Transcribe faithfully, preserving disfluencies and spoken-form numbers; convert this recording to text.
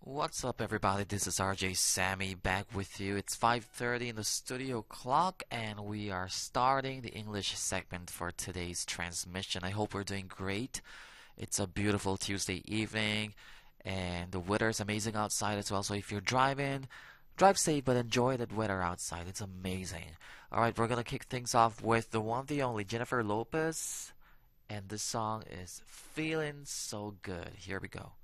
What's up, everybody? This is R J Sammy back with you. It's five thirty in the studio clock, and we are starting the English segment for today's transmission. I hope we're doing great. It's a beautiful Tuesday evening, and the weather is amazing outside as well. So if you're driving, drive safe, but enjoy that weather outside. It's amazing. All right, we're gonna kick things off with the one, the only Jennifer Lopez, and this song is "Feeling So Good." Here we go.